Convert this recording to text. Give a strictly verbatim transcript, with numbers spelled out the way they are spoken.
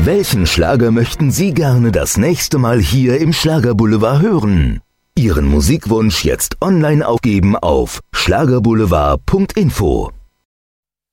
Welchen Schlager möchten Sie gerne das nächste Mal hier im Schlagerboulevard hören? Ihren Musikwunsch jetzt online aufgeben auf schlagerboulevard punkt info.